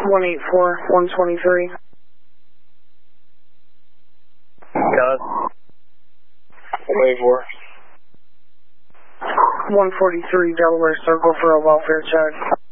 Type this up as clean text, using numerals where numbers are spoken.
184-123. Got it. 184. 143 Delaware Circle for a welfare check.